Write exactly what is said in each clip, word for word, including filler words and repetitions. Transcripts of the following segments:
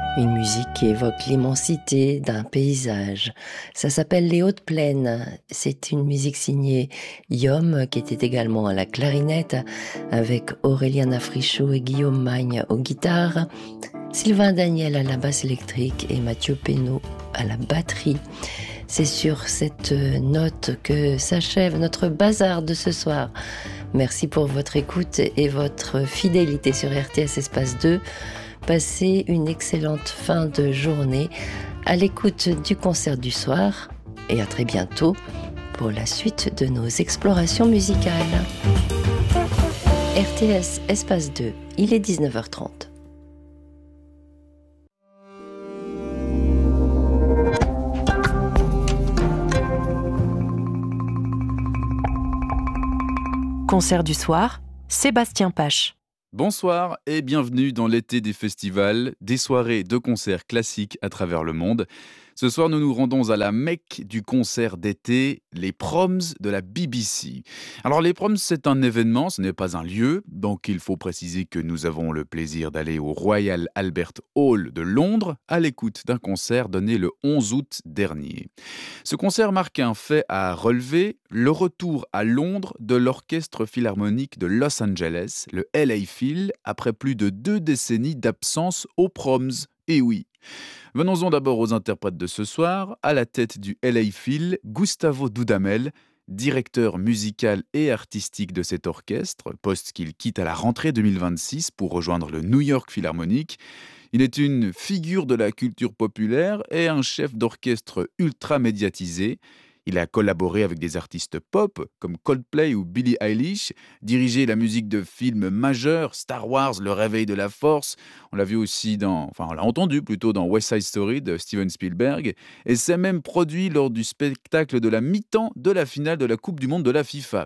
Une musique qui évoque l'immensité d'un paysage. Ça s'appelle Les Hautes Plaines. C'est une musique signée Yom, qui était également à la clarinette, avec Aureliana Frichot et Guillaume Magne aux guitares, Sylvain Daniel à la basse électrique et Mathieu Pénaud à la batterie. C'est sur cette note que s'achève notre bazar de ce soir. Merci pour votre écoute et votre fidélité sur R T S Espace deux. Passez une excellente fin de journée à l'écoute du concert du soir et à très bientôt pour la suite de nos explorations musicales. R T S Espace deux, il est dix-neuf heures trente. Concert du soir, Sébastien Pache. Bonsoir et bienvenue dans l'été des festivals, des soirées de concerts classiques à travers le monde. Ce soir, nous nous rendons à la Mecque du concert d'été, les Proms de la B B C. Alors les Proms, c'est un événement, ce n'est pas un lieu, donc il faut préciser que nous avons le plaisir d'aller au Royal Albert Hall de Londres à l'écoute d'un concert donné le onze août dernier. Ce concert marque un fait à relever, le retour à Londres de l'Orchestre Philharmonique de Los Angeles, le L A Phil, après plus de deux décennies d'absence aux Proms. Et oui. Venons-en d'abord aux interprètes de ce soir. À la tête du L A Phil, Gustavo Dudamel, directeur musical et artistique de cet orchestre, poste qu'il quitte à la rentrée deux mille vingt-six pour rejoindre le New York Philharmonic. Il est une figure de la culture populaire et un chef d'orchestre ultra médiatisé. Il a collaboré avec des artistes pop comme Coldplay ou Billie Eilish, dirigé la musique de films majeurs, Star Wars, Le Réveil de la Force. On l'a vu aussi dans, enfin on l'a entendu plutôt dans West Side Story de Steven Spielberg, et s'est même produit lors du spectacle de la mi-temps de la finale de la Coupe du Monde de la FIFA.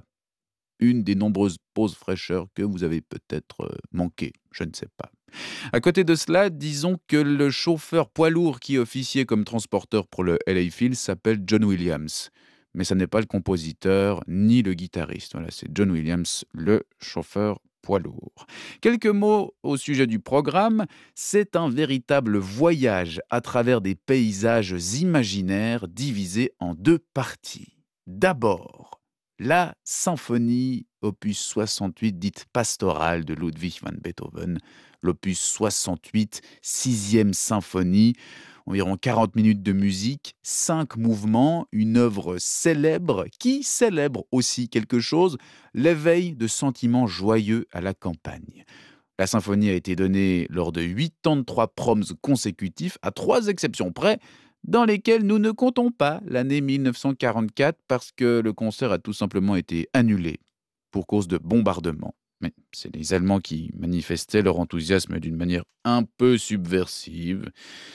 Une des nombreuses pauses fraîcheurs que vous avez peut-être euh, manquées, je ne sais pas. À côté de cela, disons que le chauffeur poids lourd qui officiait comme transporteur pour le L A Phil s'appelle John Williams. Mais ce n'est pas le compositeur ni le guitariste. Voilà, c'est John Williams, le chauffeur poids lourd. Quelques mots au sujet du programme. C'est un véritable voyage à travers des paysages imaginaires divisés en deux parties. D'abord, la symphonie opus soixante-huit dite pastorale de Ludwig van Beethoven, l'opus soixante-huit, sixième symphonie, environ quarante minutes de musique, cinq mouvements, une œuvre célèbre qui célèbre aussi quelque chose, l'éveil de sentiments joyeux à la campagne. La symphonie a été donnée lors de quatre-vingt-treize proms consécutifs, à trois exceptions près, dans lesquelles nous ne comptons pas l'année mille neuf cent quarante-quatre parce que le concert a tout simplement été annulé pour cause de bombardements. Mais c'est les Allemands qui manifestaient leur enthousiasme d'une manière un peu subversive.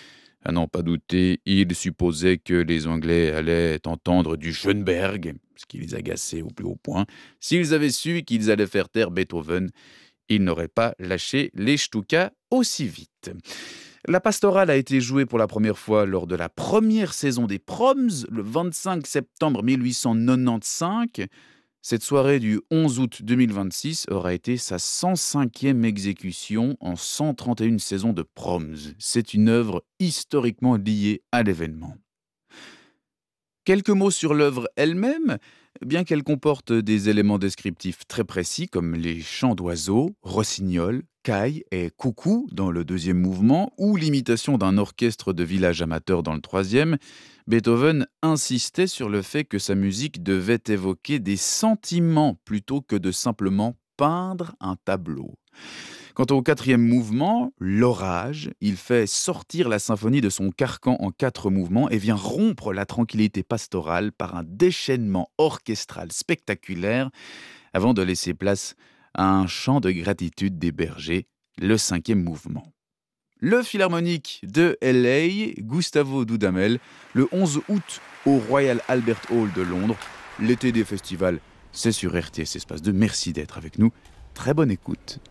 À n'en pas douter, ils supposaient que les Anglais allaient entendre du Schönberg, ce qui les agaçait au plus haut point. S'ils avaient su qu'ils allaient faire taire Beethoven, ils n'auraient pas lâché les Stuka aussi vite. La pastorale a été jouée pour la première fois lors de la première saison des Proms, le vingt-cinq septembre mille huit cent quatre-vingt-quinze. Cette soirée du onze août deux mille vingt-six aura été sa cent cinquième exécution en cent trente et une saisons de Proms. C'est une œuvre historiquement liée à l'événement. Quelques mots sur l'œuvre elle-même. Bien qu'elle comporte des éléments descriptifs très précis comme les chants d'oiseaux, rossignols, cailles et coucou dans le deuxième mouvement ou l'imitation d'un orchestre de village amateur dans le troisième, Beethoven insistait sur le fait que sa musique devait évoquer des sentiments plutôt que de simplement peindre un tableau. Quant au quatrième mouvement, l'orage, il fait sortir la symphonie de son carcan en quatre mouvements et vient rompre la tranquillité pastorale par un déchaînement orchestral spectaculaire avant de laisser place à un chant de gratitude des bergers, le cinquième mouvement. Le Philharmonique de L A, Gustavo Dudamel, le onze août au Royal Albert Hall de Londres. L'été des festivals, c'est sur R T S Espace deux. Merci d'être avec nous. Très bonne écoute.